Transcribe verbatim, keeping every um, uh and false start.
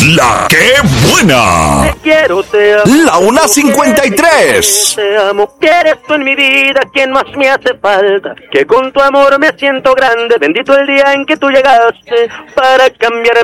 La que buena. Te quiero, te amo. La una cincuenta y tres. Te amo, que eres tú en mi vida quien más me hace falta. Que con tu amor me siento grande. Bendito el día en que tú llegaste para cambiar